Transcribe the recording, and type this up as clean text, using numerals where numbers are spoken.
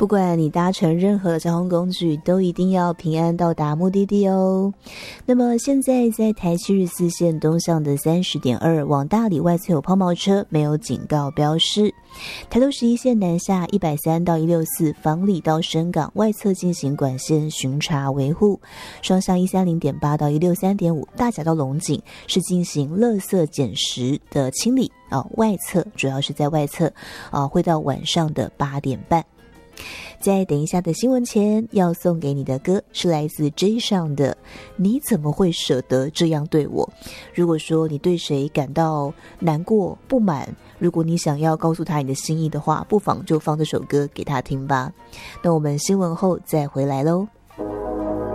不管你搭乘任何的交通工具，都一定要平安到达目的地哦。那么现在在台七日四线东向的30.2往大里外侧有抛锚车，没有警告标示。台东11线南下130到164房里到深港外侧进行管线巡查维护，双向130.8到163.5大甲到龙井是进行垃圾捡拾的清理外侧主要是在外侧会到晚上的8点半。在等一下的新闻前，要送给你的歌是来自 J 上的你怎么会舍得这样对我。如果说你对谁感到难过不满，如果你想要告诉他你的心意的话，不妨就放这首歌给他听吧。那我们新闻后再回来咯。